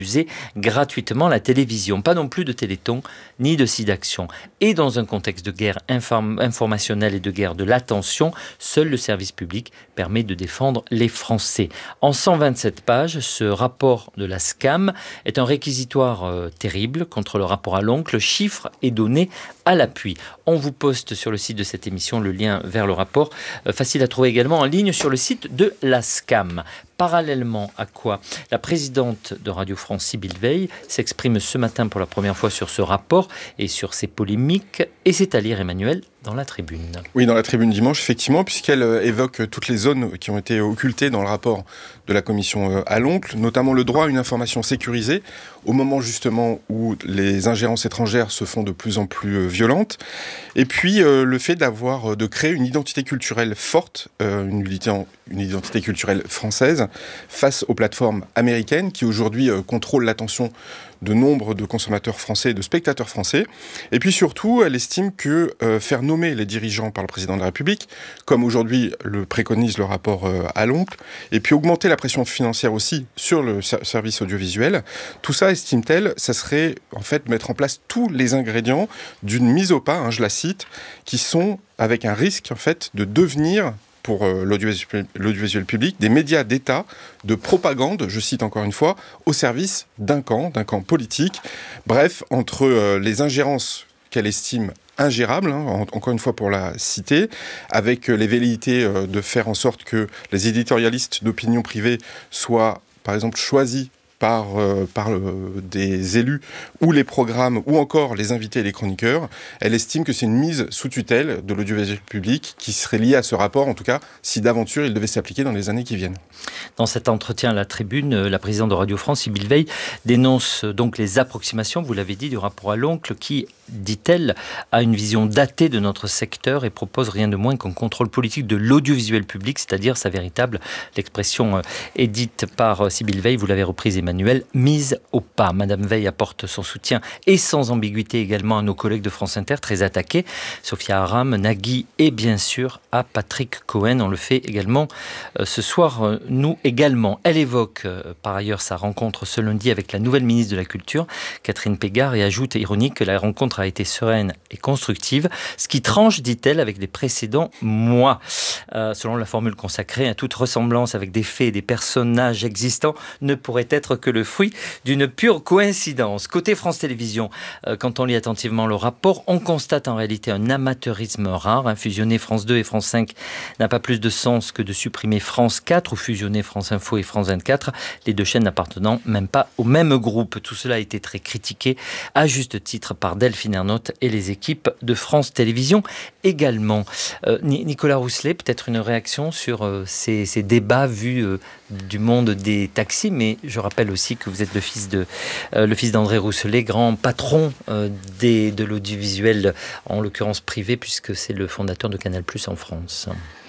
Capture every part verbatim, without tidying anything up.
diffuser gratuitement la télévision. Pas non plus de Téléthon ni de SIDAction. Et dans un contexte de guerre inform- informationnelle et de guerre de l'attention, seul le service public permet de défendre les Français. En cent vingt-sept pages, ce rapport de la S C A M est un réquisitoire euh, terrible contre le rapport à l'oncle, chiffres et données à l'appui. On vous poste sur le site de cette émission le lien vers le rapport, euh, facile à trouver également en ligne sur le site de la S C A M. Parallèlement à quoi la présidente de Radio France, Sybille Veil, s'exprime ce matin pour la première fois sur ce rapport et sur ses polémiques. Et c'est à lire, Emmanuel, dans la Tribune. Oui, dans la Tribune dimanche, effectivement, puisqu'elle euh, évoque toutes les zones qui ont été occultées dans le rapport de la commission euh, à l'oncle, notamment le droit à une information sécurisée, au moment justement où les ingérences étrangères se font de plus en plus euh, violentes, et puis euh, le fait d'avoir, de créer une identité culturelle forte, euh, une, une identité culturelle française, face aux plateformes américaines qui aujourd'hui euh, contrôlent l'attention de nombre de consommateurs français et de spectateurs français. Et puis surtout, elle estime que euh, faire nommer les dirigeants par le président de la République, comme aujourd'hui le préconise le rapport euh, à l'oncle, et puis augmenter la pression financière aussi sur le ser- service audiovisuel, tout ça, estime-t-elle, ça serait en fait mettre en place tous les ingrédients d'une mise au pas, hein, je la cite, qui sont avec un risque en fait de devenir pour euh, l'audiovisuel, l'audiovisuel public, des médias d'État de propagande, je cite encore une fois, au service d'un camp, d'un camp politique. Bref, entre euh, les ingérences qu'elle estime ingérables, hein, en, encore une fois pour la citer, avec euh, les velléités euh, de faire en sorte que les éditorialistes d'opinion privée soient, par exemple, choisis par, euh, par euh, des élus ou les programmes ou encore les invités et les chroniqueurs, elle estime que c'est une mise sous tutelle de l'audiovisuel public qui serait liée à ce rapport, en tout cas si d'aventure il devait s'appliquer dans les années qui viennent. Dans cet entretien à la Tribune, la présidente de Radio France, Sybille Veil, dénonce donc les approximations, vous l'avez dit, du rapport à l'oncle qui, dit-elle, a une vision datée de notre secteur et propose rien de moins qu'un contrôle politique de l'audiovisuel public, c'est-à-dire sa véritable, l'expression est dite par Sybille Veil, vous l'avez reprise Emmanuel, mise au pas. Madame Veil apporte son soutien et sans ambiguïté également à nos collègues de France Inter, très attaqués, Sophia Aram, Nagui et bien sûr à Patrick Cohen. On le fait également euh, ce soir, euh, nous également. Elle évoque euh, par ailleurs sa rencontre ce lundi avec la nouvelle ministre de la Culture, Catherine Pégard, et ajoute ironique que la rencontre a été sereine et constructive, ce qui tranche, dit-elle, avec les précédents mois. Euh, selon la formule consacrée, hein, toute ressemblance avec des faits et des personnages existants ne pourrait être que le fruit d'une pure coïncidence. Côté France Télévisions, euh, quand on lit attentivement le rapport, on constate en réalité un amateurisme rare. Hein. Fusionner France deux et France cinq n'a pas plus de sens que de supprimer France quatre ou fusionner France Info et France vingt-quatre, les deux chaînes n'appartenant même pas au même groupe. Tout cela a été très critiqué, à juste titre, par Delphine Ernotte et les équipes de France Télévisions également. Euh, Nicolas Rousselet, peut-être une réaction sur euh, ces, ces débats vus euh, du monde des taxis, mais je rappelle aussi que vous êtes le fils, de, euh, le fils d'André Rousselet, grand patron euh, des, de l'audiovisuel, en l'occurrence privé, puisque c'est le fondateur de Canal plus en France.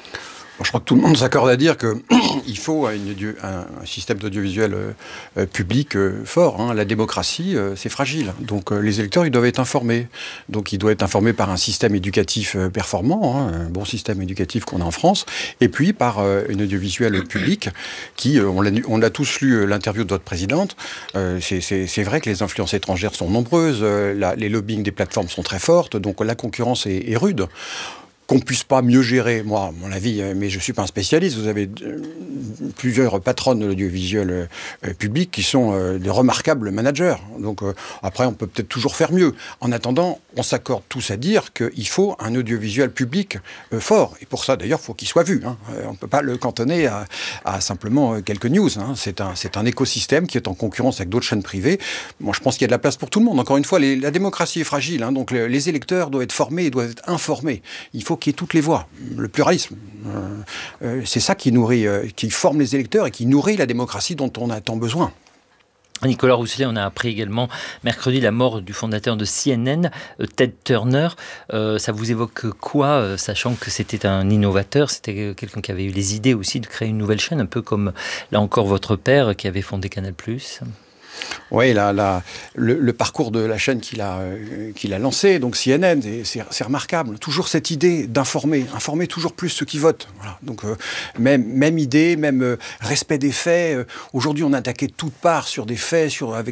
Je crois que tout le monde s'accorde à dire qu'il faut une, un, un système d'audiovisuel euh, public euh, fort. Hein. La démocratie, euh, c'est fragile. Donc euh, les électeurs, ils doivent être informés. Donc ils doivent être informés par un système éducatif euh, performant, hein, un bon système éducatif qu'on a en France, et puis par euh, une audiovisuel public qui, euh, on, l'a, on a tous lu euh, l'interview de votre présidente, euh, c'est, c'est, c'est vrai que les influences étrangères sont nombreuses, euh, la, les lobbying des plateformes sont très fortes, donc la concurrence est, est rude. Qu'on puisse pas mieux gérer, moi, à mon avis, mais je suis pas un spécialiste. Vous avez euh, plusieurs patronnes de l'audiovisuel euh, public qui sont euh, des remarquables managers. Donc euh, après, on peut peut-être toujours faire mieux. En attendant, on s'accorde tous à dire qu'il faut un audiovisuel public euh, fort. Et pour ça, d'ailleurs, il faut qu'il soit vu. Hein. Euh, on peut pas le cantonner à, à simplement euh, quelques news. Hein. C'est un, c'est un écosystème qui est en concurrence avec d'autres chaînes privées. Moi, je pense qu'il y a de la place pour tout le monde. Encore une fois, les, la démocratie est fragile. Hein, donc les, les électeurs doivent être formés et doivent être informés. Il faut qu'il y ait toutes les voix, le pluralisme. Euh, euh, c'est ça qui nourrit, euh, qui forme les électeurs et qui nourrit la démocratie dont on a tant besoin. Nicolas Rousselet, on a appris également mercredi la mort du fondateur de C N N, Ted Turner. Euh, ça vous évoque quoi, sachant que c'était un innovateur, c'était quelqu'un qui avait eu les idées aussi de créer une nouvelle chaîne, un peu comme, là encore, votre père qui avait fondé Canal plus? Oui, la, la, le, le parcours de la chaîne qu'il a, euh, qu'il a lancé, donc C N N, c'est, c'est remarquable. Toujours cette idée d'informer, informer toujours plus ceux qui votent. Voilà. Donc euh, même, même idée, même euh, respect des faits. Euh, aujourd'hui, on attaquait de toutes parts sur des faits, sur avec